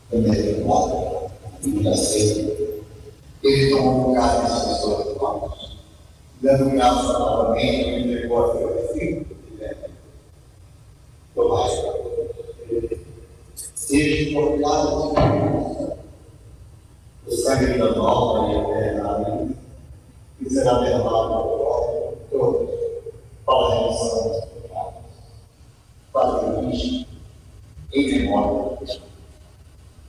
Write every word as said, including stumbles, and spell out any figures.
também do lado, e da ceia. Ele tomou lugar das pessoas mortas, dando graças novamente, ele entregou a seu discípulo, tomai, seja colocado o sangue da nova e eterna, que será derramado